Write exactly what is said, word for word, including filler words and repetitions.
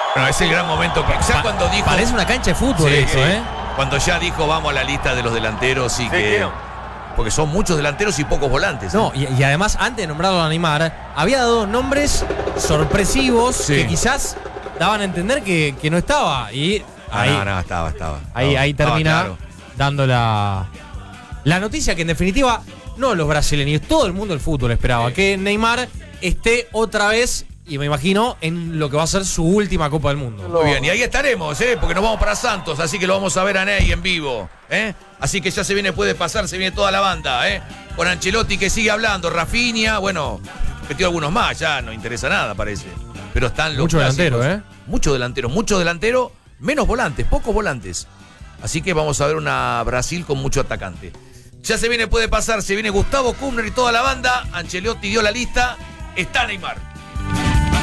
Bueno, es el gran momento que ya Pa- cuando dijo. Parece una cancha de fútbol Sí, eso, sí. ¿eh? Cuando ya dijo vamos a la lista de los delanteros y Sí, que. quiero. Porque son muchos delanteros y pocos volantes. ¿eh? No, y, y además, antes de nombrarlo a Neymar, había dado nombres sorpresivos Sí. que quizás daban a entender que, que no estaba. Y Ah, ahí, no, no, estaba, estaba. ahí, estaba, ahí estaba termina claro. dando la, la noticia que en definitiva no los brasileños, todo el mundo del fútbol esperaba. Sí. Que Neymar esté otra vez, y me imagino, en lo que va a ser su última Copa del Mundo. Muy bien, y ahí estaremos, ¿eh? Porque nos vamos para Santos, así que lo vamos a ver a Ney en vivo, ¿eh? Así que ya se viene, puede pasar, se viene toda la banda, ¿eh? Con Ancelotti que sigue hablando, Rafinha, bueno, metió algunos más, ya no interesa nada, parece. Pero están los Mucho clásicos. delantero, ¿eh? Mucho delantero, mucho delantero, menos volantes, pocos volantes. Así que vamos a ver una Brasil con mucho atacante. Ya se viene, puede pasar, se viene Gustavo Kumner y toda la banda. Ancelotti dio la lista, está Neymar.